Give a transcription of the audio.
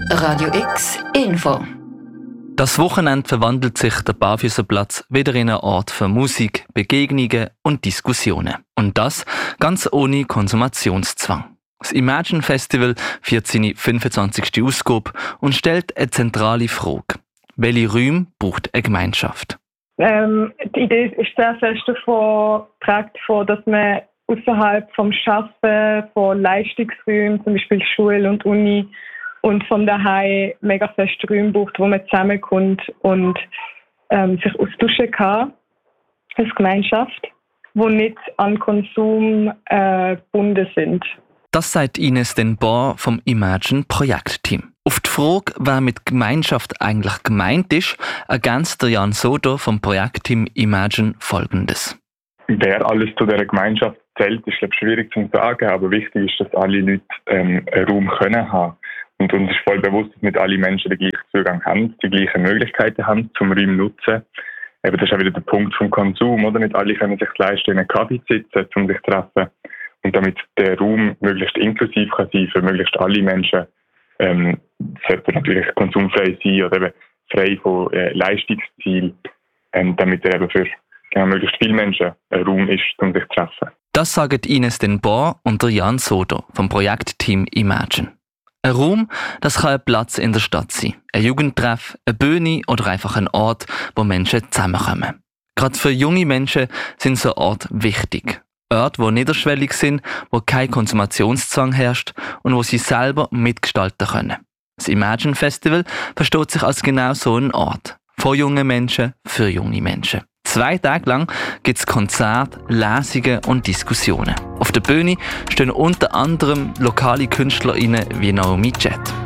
Radio X Info. Das Wochenende verwandelt sich der Barfüßerplatz wieder in einen Ort für Musik, Begegnungen und Diskussionen. Und das ganz ohne Konsumationszwang. Das Imagine Festival feiert seine 25. Ausgabe und stellt eine zentrale Frage. Welche Räume braucht eine Gemeinschaft? Die Idee ist sehr fest davon geprägt, dass man außerhalb vom Arbeiten, von Leistungsräumen, zum Beispiel Schule und Uni, und von daheim mega feste Räume braucht, wo man zusammenkommt und sich austauschen kann als Gemeinschaft, die nicht an Konsum gebunden sind. Das sagt Ines Den Boer vom Imagine Projektteam. Auf die Frage, wer mit Gemeinschaft eigentlich gemeint ist, ergänzt der Jan Soder vom Projektteam Imagine Folgendes. Wer alles zu dieser Gemeinschaft zählt, ist schwierig zu sagen, aber wichtig ist, dass alle Leute einen Raum können haben. Und uns ist voll bewusst, dass nicht alle Menschen den gleichen Zugang haben, die gleichen Möglichkeiten haben, zum Raum nutzen. Eben, das ist auch wieder der Punkt vom Konsum, oder? Nicht alle können sich leisten, in einen Kaffee zu sitzen, um sich zu treffen. Und damit der Raum möglichst inklusiv kann sein für möglichst alle Menschen, sollte natürlich konsumfrei sein oder eben frei von Leistungszielen, damit er eben für möglichst viele Menschen ein Raum ist, um sich zu treffen. Das sagen Ines Den Boer und der Jan Soder vom Projektteam Imagine. Ein Raum, das kann ein Platz in der Stadt sein, ein Jugendtreff, eine Bühne oder einfach ein Ort, wo Menschen zusammenkommen. Gerade für junge Menschen sind so Orte wichtig. Orte, die niederschwellig sind, wo kein Konsumationszwang herrscht und wo sie selber mitgestalten können. Das Imagine Festival versteht sich als genau so ein Ort. Von jungen Menschen für junge Menschen. 2 Tage lang gibt es Konzerte, Lesungen und Diskussionen. Auf der Bühne stehen unter anderem lokale KünstlerInnen wie Naomi Jet.